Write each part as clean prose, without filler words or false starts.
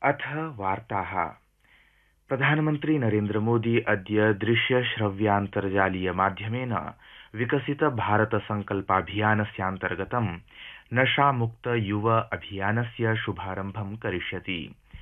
अथ वार्ताः। प्रधानमन्त्री नरेन्द्र मोदी अद्य दृश्यश्रव्यान्तर्जालीय माध्यमेन विकसित भारत संकल्पाभियानस्यान्तर्गतं नशामुक्त युव अभियानस्य शुभारम्भं करिष्यति।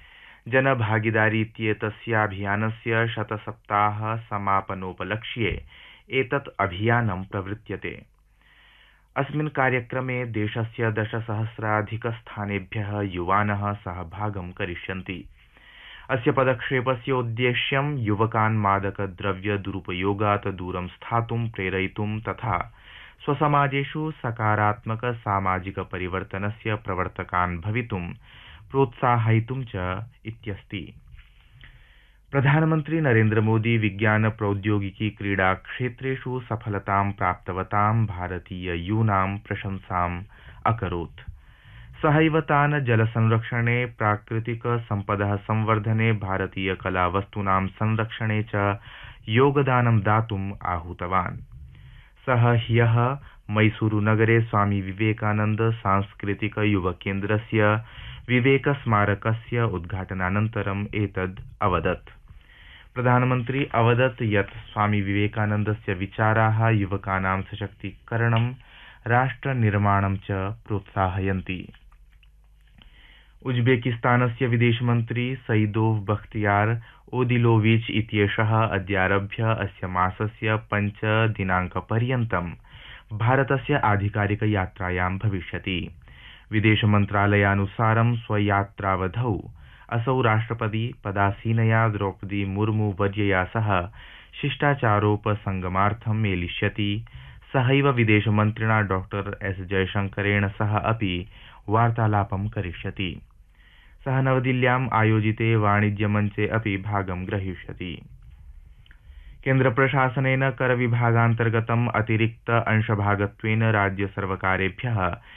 जनभागीदारीत्येतस्याभियानस्य शतसप्ताह समापनोपलक्ष्ये एतत् अभियानं प्रवृत्यते। अस्मिन् कार्यक्रमे देशस्य 10,000,000 युवानः सहभागं करिष्यन्ति। अस्य पदक्षेपस्य उद्देश्यं युवकान् मादकद्रव्य दुरुपयोगात् दूरं स्थातुं प्रेरयितुं तथा स्वसमाजेषु सकारात्मक सामाजिक परिवर्तनस्य प्रवर्तकान् भवितुं प्रोत्साहयितुं च इत्यस्ति। प्रधानमन्त्री नरेन्द्र मोदी विज्ञान प्रौद्योगिकी क्रीडा क्षेत्रेषु सफलतां प्राप्तवतां भारतीय यूनां प्रशंसाम् अकरोत्। सहैव तान् जलसंरक्षणे, प्राकृतिक सम्पदः संवर्धने, भारतीय कलावस्तूनां संरक्षणे च योगदानं दातुम् आहूतवान्। सः ह्यः मैसूरुनगरे स्वामी विवेकानन्द सांस्कृतिक युवकेन्द्रस्य विवेक स्मारकस्य उद्घाटनानन्तरम् एतद् अवदत्। प्रधानमन्त्री अवदत् यत् स्वामी विवेकानन्दस्य विचाराः युवकानां सशक्तीकरणं, राष्ट्रनिर्माणं च प्रोत्साहयन्ति। उज्बेकिस्तानस्य विदेशमन्त्री सईदोव बख्तियार ओदिलोविच इत्येषः अद्यारभ्य अस्य मासस्य 5 दिनाङ्कपर्यन्तं भारतस्य आधिकारिक यात्रायां भविष्यति। विदेशमन्त्रालयानुसारं स्वयात्रावधौ असौ राष्ट्रपति पदासीनया द्रौपदी मुर्मू वर्यया सह शिष्टाचारोपसंगमार्थं मेलिष्यति। सहैव विदेशमन्त्रिणा डॉ एस जयशंकरेण सह अपि वार्तालापं करिष्यति। सः नवदिल्ल्याम् आयोजिते वाणिज्यमञ्चे अपि भागं ग्रहीष्यति। केन्द्रप्रशासनेन करविभागान्तर्गतम् अतिरिक्त अंशभागत्वेन राज्यसर्वकारेभ्यः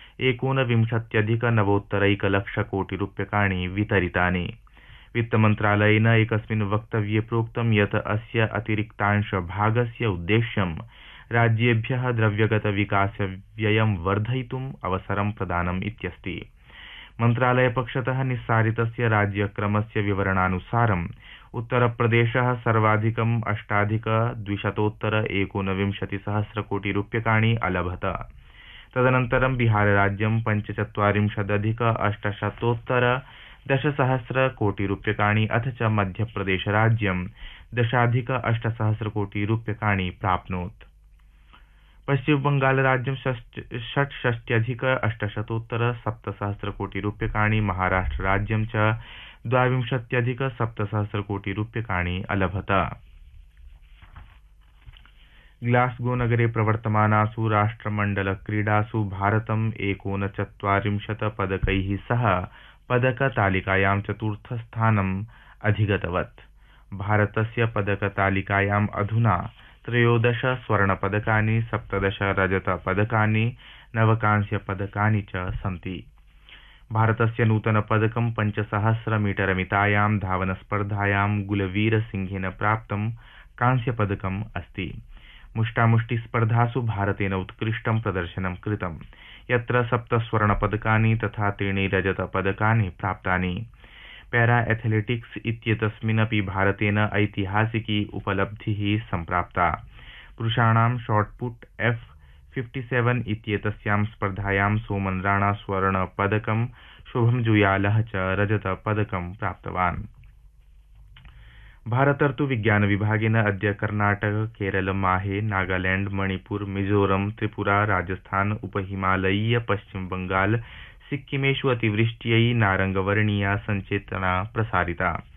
19,991,00,000,000 वितरितानि। वित्तमन्त्रालयेन एकस्मिन् वक्तव्ये प्रोक्तं यत् अस्य अतिरिक्तांशभागस्य उद्देश्यं राज्येभ्यः द्रव्यगतविकासव्ययं वर्धयितुम् अवसरं प्रदानम् इत्यस्ति। मन्त्रालयपक्षतः निस्सारितस्य राज्यक्रमस्य विवरणानुसारम् उत्तरप्रदेशः सर्वाधिकं 8,219,000,000 अलभत। तदनन्तरं बिहारराज्यं 45,800,000,000 अथ च मध्यप्रदेशराज्यं 10,08,000,000 प्राप्नोत्। पश्चिमबंगालराज्यं 66,800,700,000,000, महाराष्ट्रराज्यं च 22,700,000,000 अलभत। ग्लास्गोनगरे प्रवर्तमानासु राष्ट्रमण्डलक्रीडासु भारतम् 39 पदकैः सह पदकतालिकायां चतुर्थस्थानम् अधिगतवत्। भारतस्य पदकतालिकायाम् अधुना 13 स्वर्णपदकानि, 17 रजतपदकानि, 9 कांस्यपदकानि च सन्ति। भारतस्य नूतनपदकं 5,000 मीटरमितायां धावनस्पर्धायां गुलवीरसिंहेन प्राप्तं कांस्यपदकम् अस्ति। मुष्टामुष्टिस्पर्धासु भारतेन उत्कृष्टं प्रदर्शनं कृतं, यत्र 7 स्वर्णपदकानि तथा 3 रजतपदकानि प्राप्तानि। पैरा एथलेटिक्स इत्येतस्मिन्नपि भारतेन ऐतिहासिकी उपलब्धिः सम्प्राप्ता। पुरुषाणां शॉटपुट F57 इत्येतस्यां स्पर्धायां सोमन राणा स्वर्णपदकं, शुभम जुयालः च रजतपदकं प्राप्तवान्। भारतर्तु विज्ञान विभागेन अद्य कर्नाटक, केरल, माहे, नागालैंड, मणिपुर, मिजोरम, त्रिपुरा, राजस्थान, उपहिमालयीय पश्चिमबंगाल, सिक्किमेषु अतिवृष्ट्यै नारंगवर्णीया संचेतना प्रसारिता।